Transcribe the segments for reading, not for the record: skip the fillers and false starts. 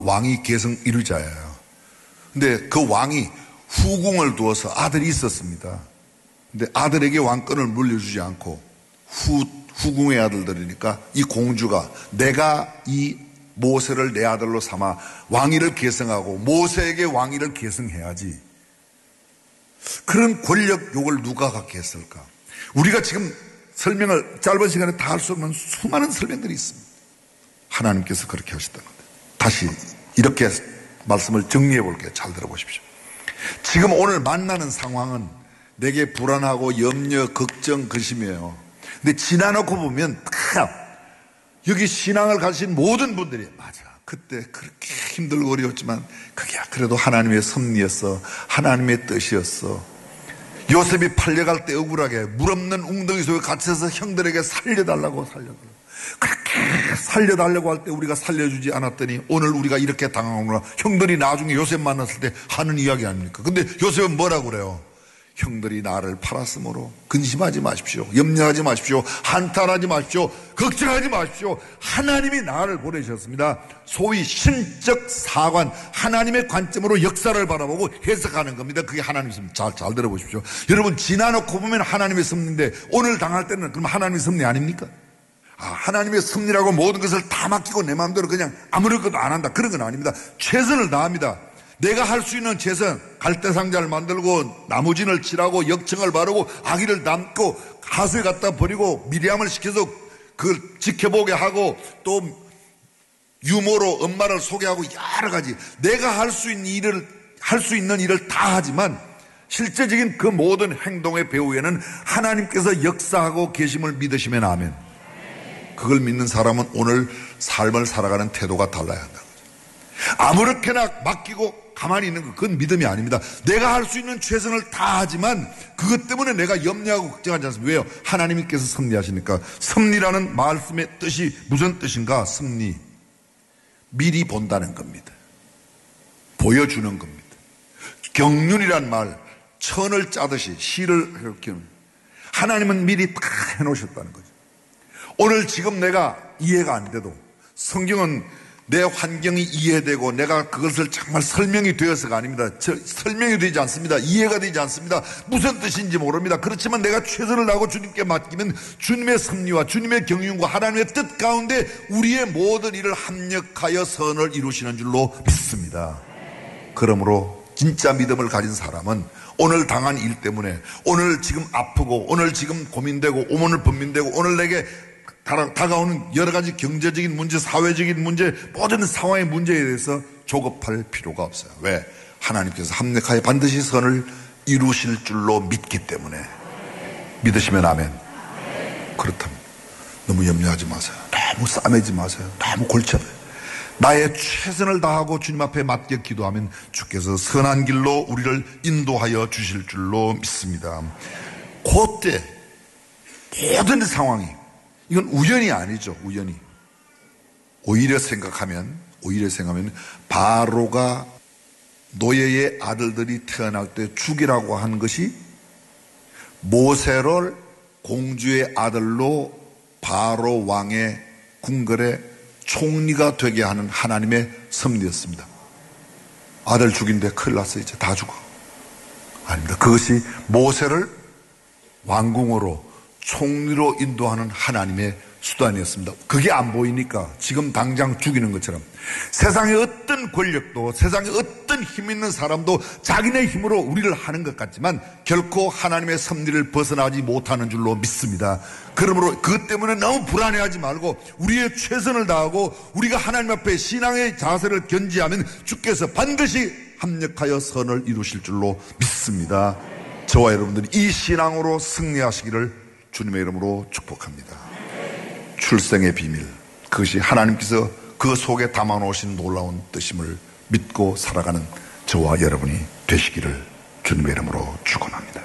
왕이 계승 이루자예요. 근데 그 왕이 후궁을 두어서 아들이 있었습니다. 근데 아들에게 왕권을 물려주지 않고 후궁의 아들들이니까 이 공주가 내가 이 모세를 내 아들로 삼아 왕위를 계승하고 모세에게 왕위를 계승해야지. 그런 권력욕을 누가 갖게 했을까? 우리가 지금 설명을 짧은 시간에 다 할 수 없는 수많은 설명들이 있습니다. 하나님께서 그렇게 하셨다는 겁니다. 다시 이렇게 말씀을 정리해 볼게요. 잘 들어보십시오. 지금 오늘 만나는 상황은 내게 불안하고 염려, 걱정, 근심이에요. 근데 지나놓고 보면 다 여기 신앙을 가진 모든 분들이 맞아. 그때 그렇게 힘들고 어려웠지만 그게 그래도 하나님의 섭리였어. 하나님의 뜻이었어. 요셉이 팔려갈 때 억울하게 물 없는 웅덩이 속에 갇혀서 형들에게 살려달라고 그렇게 살려달라고 할 때 우리가 살려주지 않았더니 오늘 우리가 이렇게 당하구나. 형들이 나중에 요셉 만났을 때 하는 이야기 아닙니까? 근데 요셉은 뭐라고 그래요? 형들이 나를 팔았으므로 근심하지 마십시오. 염려하지 마십시오. 한탄하지 마십시오. 걱정하지 마십시오. 하나님이 나를 보내셨습니다. 소위 신적 사관, 하나님의 관점으로 역사를 바라보고 해석하는 겁니다. 그게 하나님의 섭리. 잘 들어보십시오. 여러분 지나놓고 보면 하나님의 섭리인데 오늘 당할 때는 그럼 하나님의 섭리 아닙니까? 하나님의 섭리라고 모든 것을 다 맡기고 내 마음대로 그냥 아무렇게도 안 한다. 그런 건 아닙니다. 최선을 다합니다. 내가 할 수 있는 최선, 갈대상자를 만들고 나무진을 칠하고 역청을 바르고 아기를 담고 갓을 갖다 버리고 미리암을 시켜서 그걸 지켜보게 하고 또 유모로 엄마를 소개하고 여러 가지 내가 할 수 있는 일을 다 하지만 실제적인 그 모든 행동의 배후에는 하나님께서 역사하고 계심을 믿으시면 아멘. 그걸 믿는 사람은 오늘 삶을 살아가는 태도가 달라야 한다. 아무렇게나 맡기고 가만히 있는 것, 그건 믿음이 아닙니다. 내가 할 수 있는 최선을 다 하지만 그것 때문에 내가 염려하고 걱정하지 않습니다. 왜요? 하나님께서 섭리하시니까. 섭리라는 말씀의 뜻이 무슨 뜻인가? 섭리. 미리 본다는 겁니다. 보여주는 겁니다. 경륜이란 말, 천을 짜듯이 시를 이렇게 하나님은 미리 다 해놓으셨다는 거죠. 오늘 지금 내가 이해가 안 돼도 성경은 내 환경이 이해되고 내가 그것을 정말 설명이 되어서가 아닙니다. 설명이 되지 않습니다. 이해가 되지 않습니다. 무슨 뜻인지 모릅니다. 그렇지만 내가 최선을 다하고 주님께 맡기면 주님의 섭리와 주님의 경륜과 하나님의 뜻 가운데 우리의 모든 일을 합력하여 선을 이루시는 줄로 믿습니다. 그러므로 진짜 믿음을 가진 사람은 오늘 당한 일 때문에 오늘 지금 아프고 오늘 지금 고민되고 오늘 번민되고 오늘 내게 다가오는 여러 가지 경제적인 문제, 사회적인 문제, 모든 상황의 문제에 대해서 조급할 필요가 없어요. 왜? 하나님께서 합력하여 반드시 선을 이루실 줄로 믿기 때문에. 믿으시면 아멘. 그렇다면 너무 염려하지 마세요. 너무 싸매지 마세요. 너무 골치 아파요. 나의 최선을 다하고 주님 앞에 맡겨 기도하면 주께서 선한 길로 우리를 인도하여 주실 줄로 믿습니다. 그때 모든 상황이 이건 우연이 아니죠. 우연이. 오히려 생각하면 바로가 노예의 아들들이 태어날 때 죽이라고 한 것이 모세를 공주의 아들로 바로 왕의 궁궐의 총리가 되게 하는 하나님의 섭리였습니다. 아들 죽인데 큰일 났어. 이제 다 죽어. 아닙니다. 그것이 모세를 왕궁으로 총리로 인도하는 하나님의 수단이었습니다. 그게 안 보이니까 지금 당장 죽이는 것처럼 세상의 어떤 권력도 세상의 어떤 힘 있는 사람도 자기네 힘으로 우리를 하는 것 같지만 결코 하나님의 섭리를 벗어나지 못하는 줄로 믿습니다. 그러므로 그것 때문에 너무 불안해하지 말고 우리의 최선을 다하고 우리가 하나님 앞에 신앙의 자세를 견지하면 주께서 반드시 합력하여 선을 이루실 줄로 믿습니다. 저와 여러분들이 이 신앙으로 승리하시기를 주님의 이름으로 축복합니다. 출생의 비밀, 그것이 하나님께서 그 속에 담아놓으신 놀라운 뜻임을 믿고 살아가는 저와 여러분이 되시기를 주님의 이름으로 축원합니다.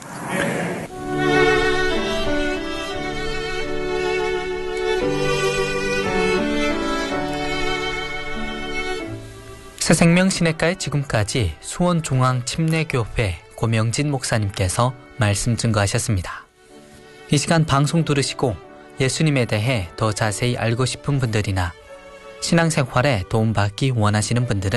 새생명 시냇가에 지금까지 수원중앙침례교회 고명진 목사님께서 말씀 증거하셨습니다. 이 시간 방송 들으시고 예수님에 대해 더 자세히 알고 싶은 분들이나 신앙생활에 도움받기 원하시는 분들은